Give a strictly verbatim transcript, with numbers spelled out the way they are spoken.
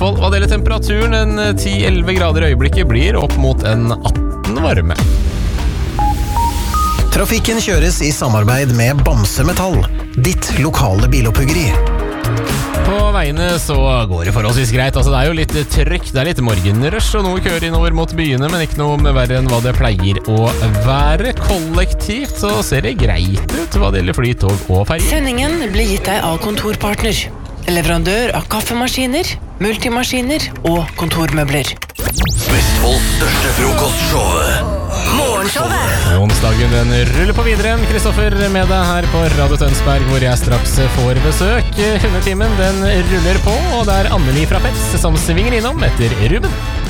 Østfold. Hva deler temperaturen? En ti til elleve grader i øyeblikket blir opp mot en atten varme. Trafikken kjøres i samarbeid med Bamse Metall, ditt lokale biloppuggeri. På veiene så går det forholdsvis greit. Altså, det er jo litt trykk, det er litt morgenrush og noe kjør innover mot byene, men ikke noe verre enn hva det pleier å være. Kollektivt så ser det greit ut hva det gjelder fly, tog og ferger. Sendingen blir gitt deg av Kontorpartner, leverandør av kaffemaskiner, multimaskiner og kontormøbler. Vestfolds største frokostshowet. Morgenshowet. Onsdagen den ruller på videre. Kristoffer med deg her på Radio Tønsberg, hvor jeg straks får besøk. Hundetimen den ruller på, og det er Anneli fra Pets som svinger innom etter Ruben.